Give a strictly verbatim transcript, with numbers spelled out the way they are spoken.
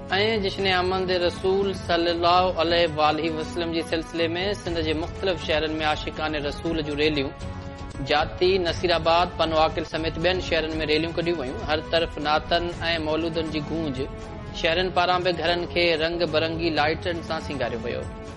ऐं जश्न अहमद रसूल सल्लल्लाहु अलैहि वसल्लम जे सिलसिले में सिंध जे मुख़्तलिफ़ शहरनि में आशिकाने रसूल जूं रैलियूं जाती नसीराबाद पनवाकिल समेत ॿियनि शहरनि में रैलियूं कढियूं वयूं। हर तरफ़ नातनि ऐं मौलूदनि जी गूंज। शहरनि पारां बि घरनि खे रंग बरंगी लाइटनि सां सिंगारियो वियो।